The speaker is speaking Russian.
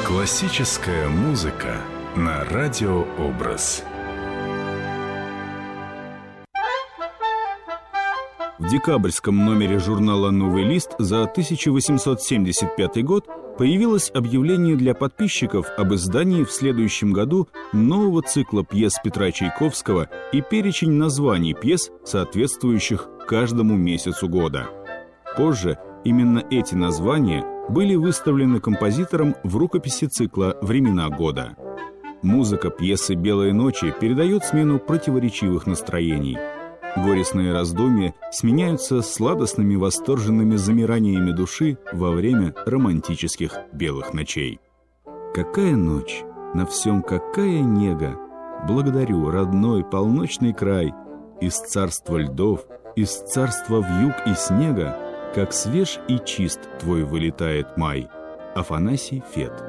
Классическая музыка на радиообраз. В декабрьском номере журнала «Новый лист» за 1875 год появилось объявление для подписчиков об издании в следующем году нового цикла пьес Петра Чайковского и перечень названий пьес, соответствующих каждому месяцу года. Позже именно эти названия были выставлены композитором в рукописи цикла «Времена года». Музыка пьесы «Белые ночи» передает смену противоречивых настроений. Горестные раздумья сменяются сладостными восторженными замираниями души во время романтических белых ночей. Какая ночь, на всем какая нега! Благодарю, родной полночный край! Из царства льдов, из царства вьюг и снега, как свеж и чист твой вылетает май. Афанасий Фет.